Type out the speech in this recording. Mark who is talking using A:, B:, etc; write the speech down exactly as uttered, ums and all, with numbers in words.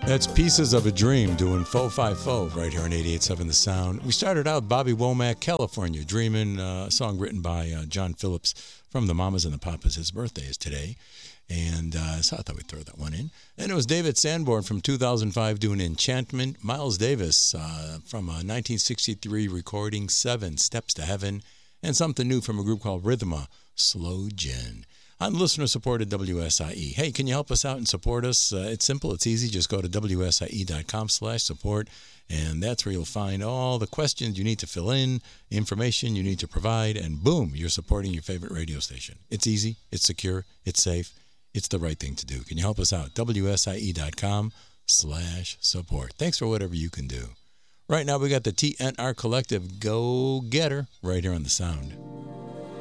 A: That's Pieces of a Dream doing four five four right here on eighty-eight point seven The Sound. We started out Bobby Womack, California Dreamin', uh, a song written by uh, John Phillips from the Mamas and the Papas. His birthday is today. And uh, so I thought we'd throw that one in. And it was David Sanborn from two thousand five doing Enchantment. Miles Davis uh, from a nineteen sixty-three recording, Seven Steps to Heaven. And something new from a group called Rhythma, Slow Gin. On listener-supported W S I E. Hey, can you help us out and support us? Uh, it's simple. It's easy. Just go to W S I E dot com slash support, and that's where you'll find all the questions you need to fill in, information you need to provide, and boom, you're supporting your favorite radio station. It's easy. It's secure. It's safe. It's the right thing to do. Can you help us out? W S I E dot com slash support. Thanks for whatever you can do. Right now, we got the T N R Collective Go Getter right here on The Sound.